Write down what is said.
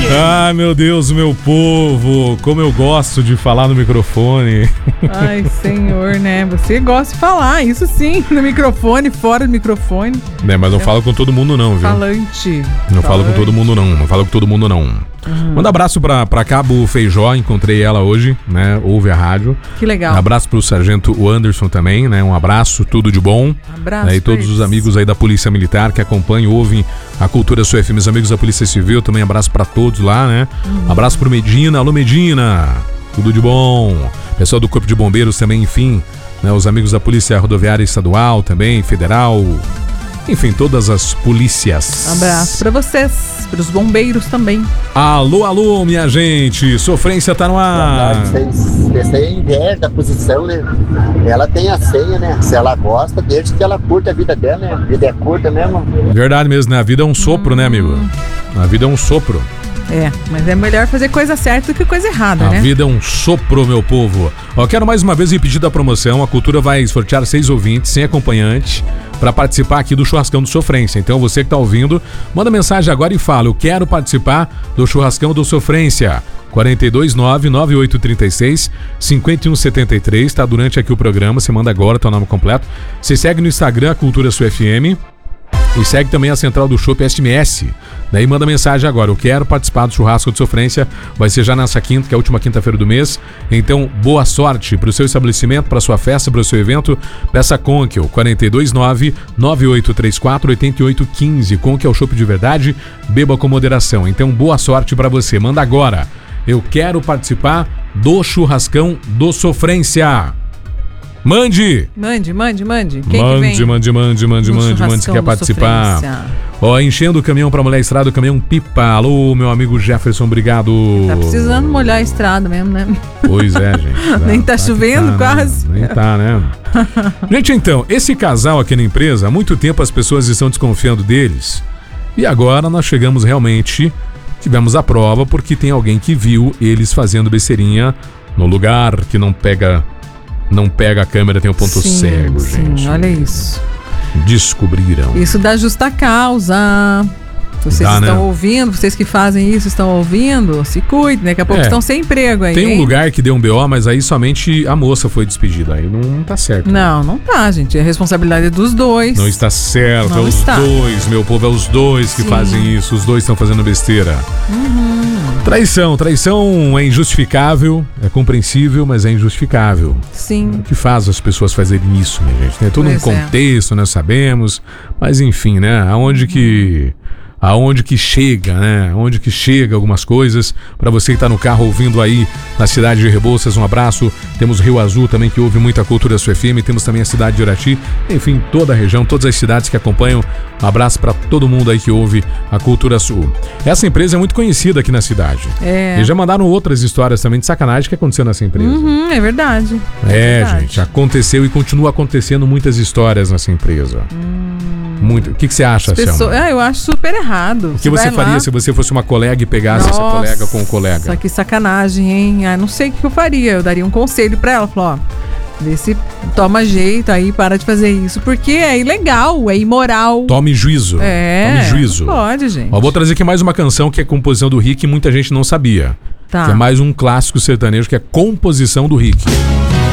Ai, meu Deus, meu povo, como eu gosto de falar no microfone. Ai, senhor, né? Você gosta de falar, isso sim, no microfone, fora do microfone. Né, mas não falo com todo mundo não, viu? Falante. Não falo com todo mundo não falo com todo mundo não. Manda abraço pra Cabo Feijó, encontrei ela hoje, né? Ouve a rádio. Que legal. Abraço pro sargento Anderson também, né? Um abraço, tudo de bom. Abraço. E todos os amigos aí da Polícia Militar que acompanham, ouvem a Cultura Sua FM, os amigos da Polícia Civil, também abraço pra todos lá, né? Abraço pro Medina, alô Medina, tudo de bom. Pessoal do Corpo de Bombeiros também, enfim, né? Os amigos da Polícia Rodoviária Estadual também, Federal, enfim, todas as polícias. Abraço pra vocês, pros bombeiros também. Alô, alô, minha gente, Sofrência tá no ar. Vocês têm ideia da posição, né? Ela tem a senha, né? Se ela gosta, desde que ela curta a vida dela, né? A vida é curta mesmo. Verdade mesmo, né? A vida é um sopro, né, amigo? A vida é um sopro. É, mas é melhor fazer coisa certa do que coisa errada, né? A vida é um sopro, meu povo. Ó, quero mais uma vez repetir da promoção. A Cultura vai sortear 6 ouvintes sem acompanhante para participar aqui do Churrascão do Sofrência. Então você que tá ouvindo, manda mensagem agora e fala: eu quero participar do Churrascão do Sofrência. 429-9836-5173, tá? Durante aqui o programa, você manda agora teu nome completo. Você segue no Instagram a Cultura Sua FM. E segue também a central do Chopp SMS. Daí manda mensagem agora: eu quero participar do Churrasco de Sofrência. Vai ser já nessa quinta, que é a última quinta-feira do mês. Então, boa sorte para o seu estabelecimento, para sua festa, para o seu evento. Peça Conquel, 429-9834-8815. Conquel é o chopp de verdade, beba com moderação. Então, boa sorte para você. Manda agora: eu quero participar do Churrascão do Sofrência. Mande! Mande. Quem mande, que vem? Mande, se quer participar. Ó, enchendo o caminhão pra molhar a estrada, o caminhão pipa. Alô, meu amigo Jefferson, obrigado. Tá precisando molhar a estrada mesmo, né? Pois é, gente. Nem tá chovendo quase. Nem tá, né? Gente, então, esse casal aqui na empresa, há muito tempo as pessoas estão desconfiando deles. E agora nós chegamos realmente, tivemos a prova, porque tem alguém que viu eles fazendo besteirinha no lugar que não pega a câmera, tem um ponto cego, gente. Olha isso. Descobriram. Isso dá justa causa. Vocês estão ouvindo, vocês que fazem isso estão ouvindo, se cuidem, daqui a pouco estão sem emprego aí. Tem um lugar que deu um BO, mas aí somente a moça foi despedida. Aí não tá certo. Não tá, gente. A responsabilidade é dos dois. Não está certo, não está. Dois, meu povo, é os dois que fazem isso. Os dois estão fazendo besteira. Traição é injustificável, é compreensível, mas é injustificável. Sim. O que faz as pessoas fazerem isso, minha gente? Tem todo um contexto, nós sabemos, mas enfim, né? Aonde que chega, né? Aonde que chega algumas coisas. Para você que tá no carro ouvindo aí na cidade de Rebouças, um abraço. Temos Rio Azul também, que ouve muita Cultura Sua FM. Temos também a cidade de Irati. Enfim, toda a região, todas as cidades que acompanham. Um abraço para todo mundo aí que ouve a Cultura Sul. Essa empresa é muito conhecida aqui na cidade. E já mandaram outras histórias também de sacanagem que aconteceu nessa empresa. É verdade. Gente, aconteceu e continua acontecendo muitas histórias nessa empresa. Muito. O que você acha, Selma? Eu acho super errado. O que você faria se você fosse uma colega e pegasse essa colega com o colega? Nossa, que sacanagem, hein? Não sei o que eu faria. Eu daria um conselho pra ela. Falou, vê se toma jeito aí, para de fazer isso. Porque é ilegal, é imoral. Tome juízo. Tome juízo. Não pode, gente. Vou trazer aqui mais uma canção que é composição do Rick e muita gente não sabia. Tá. Que é mais um clássico sertanejo que é composição do Rick.